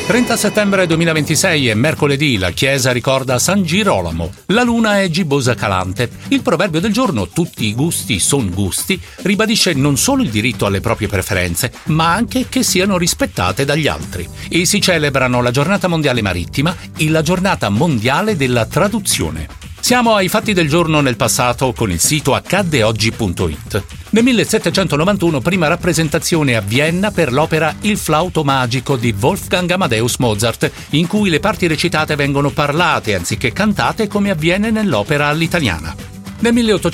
30 settembre 2026 è mercoledì, la chiesa ricorda San Girolamo. La luna è gibbosa calante. Il proverbio del giorno, tutti i gusti son gusti, ribadisce non solo il diritto alle proprie preferenze, ma anche che siano rispettate dagli altri. E si celebrano la giornata mondiale marittima e la giornata mondiale della traduzione. Siamo ai fatti del giorno nel passato con il sito accaddeoggi.it. Nel 1791 prima rappresentazione a Vienna per l'opera Il flauto magico di Wolfgang Amadeus Mozart, in cui le parti recitate vengono parlate anziché cantate come avviene nell'opera all'italiana. Nel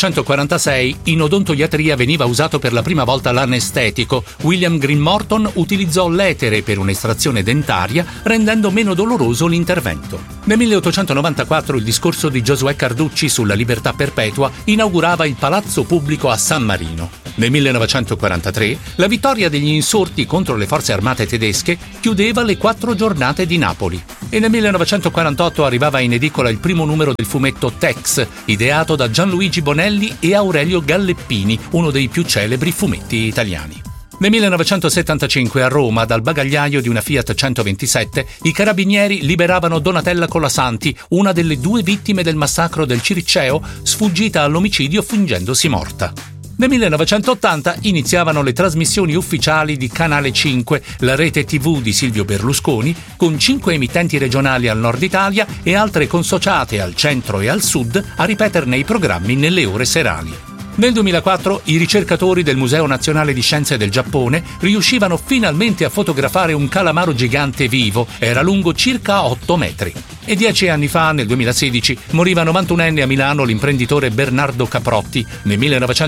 1846 in odontoiatria veniva usato per la prima volta l'anestetico. William Green Morton utilizzò l'etere per un'estrazione dentaria, rendendo meno doloroso l'intervento. Nel 1894 il discorso di Giosuè Carducci sulla libertà perpetua inaugurava il Palazzo Pubblico a San Marino. Nel 1943 la vittoria degli insorti contro le forze armate tedesche chiudeva le 4 giornate di Napoli. E nel 1948 arrivava in edicola il primo numero del fumetto Tex, ideato da Gianluigi Bonelli e Aurelio Galleppini, uno dei più celebri fumetti italiani. Nel 1975 a Roma, dal bagagliaio di una Fiat 127, i carabinieri liberavano Donatella Colasanti, una delle 2 vittime del massacro del Ciriceo, sfuggita all'omicidio fingendosi morta. Nel 1980 iniziavano le trasmissioni ufficiali di Canale 5, la rete TV di Silvio Berlusconi, con 5 emittenti regionali al nord Italia e altre consociate al centro e al sud a ripeterne i programmi nelle ore serali. Nel 2004 i ricercatori del Museo Nazionale di Scienze del Giappone riuscivano finalmente a fotografare un calamaro gigante vivo, era lungo circa 8 metri. E 10 anni fa, nel 2016, moriva 91enne a Milano l'imprenditore Bernardo Caprotti. Nel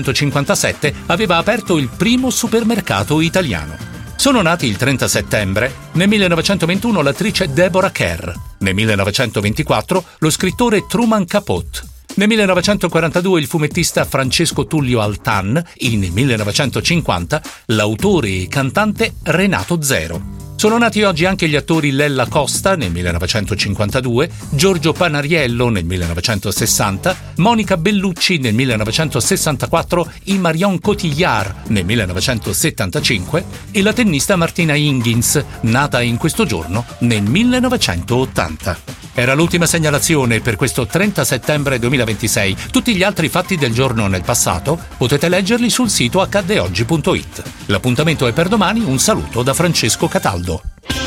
1957 aveva aperto il primo supermercato italiano. Sono nati il 30 settembre, nel 1921 l'attrice Deborah Kerr, nel 1924 lo scrittore Truman Capote, nel 1942 il fumettista Francesco Tullio Altan e nel 1950 l'autore e cantante Renato Zero. Sono nati oggi anche gli attori Lella Costa nel 1952, Giorgio Panariello nel 1960, Monica Bellucci nel 1964 e Marion Cotillard nel 1975 e la tennista Martina Hingis, nata in questo giorno nel 1980. Era l'ultima segnalazione per questo 30 settembre 2026. Tutti gli altri fatti del giorno nel passato potete leggerli sul sito accaddeoggi.it. L'appuntamento è per domani, un saluto da Francesco Cataldo.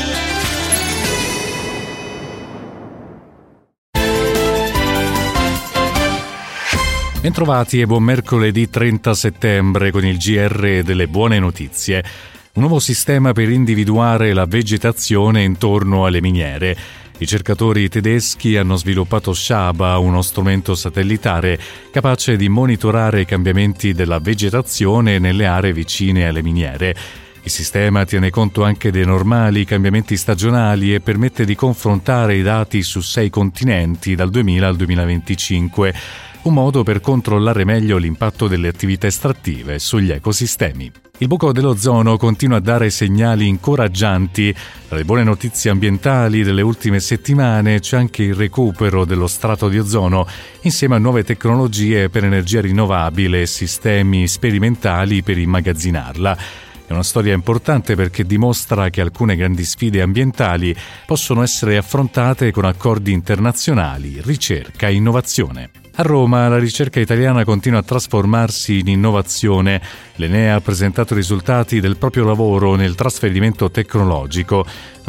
Bentrovati e buon mercoledì 30 settembre con il GR delle buone notizie. Un nuovo sistema per individuare la vegetazione intorno alle miniere. I ricercatori tedeschi hanno sviluppato Shaba, uno strumento satellitare capace di monitorare i cambiamenti della vegetazione nelle aree vicine alle miniere. Il sistema tiene conto anche dei normali cambiamenti stagionali e permette di confrontare i dati su 6 continenti dal 2000 al 2025, un modo per controllare meglio l'impatto delle attività estrattive sugli ecosistemi. Il buco dell'ozono continua a dare segnali incoraggianti. Tra le buone notizie ambientali delle ultime settimane c'è anche il recupero dello strato di ozono, insieme a nuove tecnologie per energia rinnovabile e sistemi sperimentali per immagazzinarla. È una storia importante perché dimostra che alcune grandi sfide ambientali possono essere affrontate con accordi internazionali, ricerca e innovazione. A Roma la ricerca italiana continua a trasformarsi in innovazione. L'Enea ha presentato i risultati del proprio lavoro nel trasferimento tecnologico.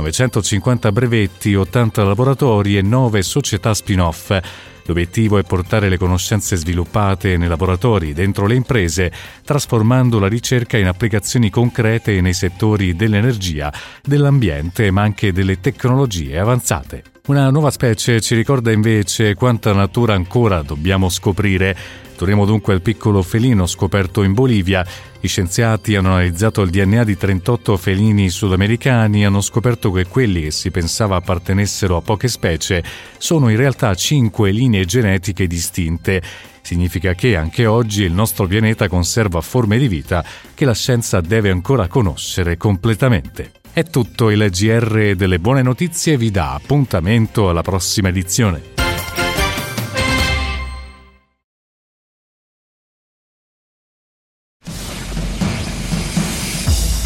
950 brevetti, 80 laboratori e 9 società spin-off. L'obiettivo è portare le conoscenze sviluppate nei laboratori dentro le imprese, trasformando la ricerca in applicazioni concrete nei settori dell'energia, dell'ambiente, ma anche delle tecnologie avanzate. Una nuova specie ci ricorda invece quanta natura ancora dobbiamo scoprire. Torniamo dunque al piccolo felino scoperto in Bolivia. Gli scienziati hanno analizzato il DNA di 38 felini sudamericani e hanno scoperto che quelli che si pensava appartenessero a poche specie sono in realtà 5 linee genetiche distinte. Significa che anche oggi il nostro pianeta conserva forme di vita che la scienza deve ancora conoscere completamente. È tutto, il GR delle buone notizie vi dà appuntamento alla prossima edizione.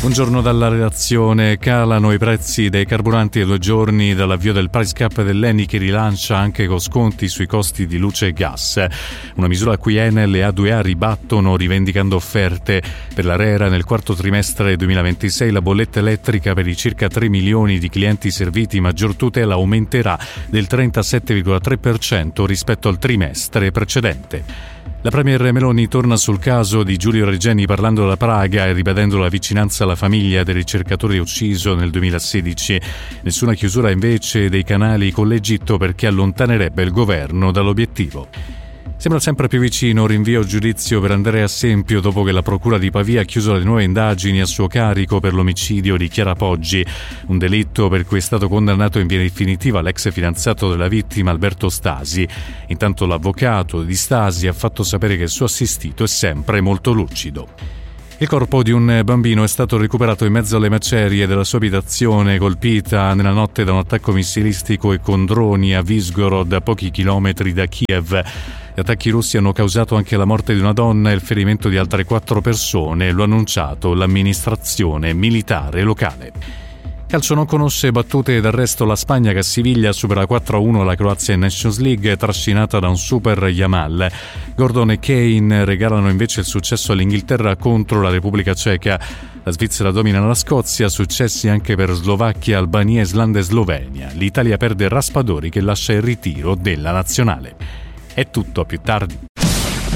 Buongiorno dalla redazione. Calano i prezzi dei carburanti a 2 giorni dall'avvio del price cap dell'Eni, che rilancia anche con sconti sui costi di luce e gas. Una misura a cui Enel e A2A ribattono rivendicando offerte. Per l'ARERA nel quarto trimestre 2026 la bolletta elettrica per i circa 3 milioni di clienti serviti maggior tutela aumenterà del 37,3% rispetto al trimestre precedente. La premier Meloni torna sul caso di Giulio Regeni parlando da Praga e ribadendo la vicinanza alla famiglia del ricercatore ucciso nel 2016. Nessuna chiusura invece dei canali con l'Egitto, perché allontanerebbe il governo dall'obiettivo. Sembra sempre più vicino un rinvio a giudizio per Andrea Sempio dopo che la procura di Pavia ha chiuso le nuove indagini a suo carico per l'omicidio di Chiara Poggi, un delitto per cui è stato condannato in via definitiva l'ex fidanzato della vittima Alberto Stasi. Intanto l'avvocato di Stasi ha fatto sapere che il suo assistito è sempre molto lucido. Il corpo di un bambino è stato recuperato in mezzo alle macerie della sua abitazione, colpita nella notte da un attacco missilistico e con droni a Vyshgorod, a pochi chilometri da Kiev. Gli attacchi russi hanno causato anche la morte di una donna e il ferimento di altre 4 persone, lo ha annunciato l'amministrazione militare locale. Calcio non conosce battute d'arresto la Spagna, che a Siviglia supera 4-1 la Croazia in Nations League, trascinata da un super Yamal. Gordon e Kane regalano invece il successo all'Inghilterra contro la Repubblica Ceca. La Svizzera domina la Scozia, successi anche per Slovacchia, Albania, Islanda e Slovenia. L'Italia perde Raspadori, che lascia il ritiro della nazionale. È tutto, a più tardi.